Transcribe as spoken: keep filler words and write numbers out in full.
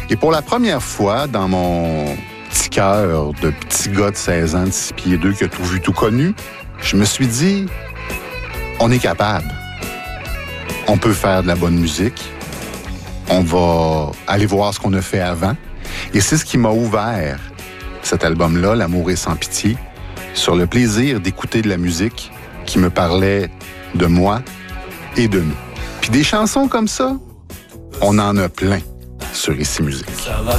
Et pour la première fois, dans mon petit cœur de petit gars de seize ans, de six pieds deux, qui a tout vu, tout connu, je me suis dit, on est capable. On peut faire de la bonne musique. On va aller voir ce qu'on a fait avant. Et c'est ce qui m'a ouvert cet album-là, L'amour est sans pitié, sur le plaisir d'écouter de la musique qui me parlait de moi et de nous. Puis des chansons comme ça, on en a plein sur Ici Musique.